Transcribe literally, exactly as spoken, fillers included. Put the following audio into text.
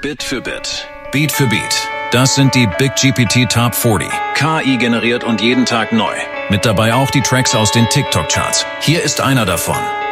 Bit für Bit. Beat für Beat. Das sind die Big G P T Top vierzig. K I generiert und jeden Tag neu. Mit dabei auch die Tracks aus den TikTok-Charts. Hier ist einer davon.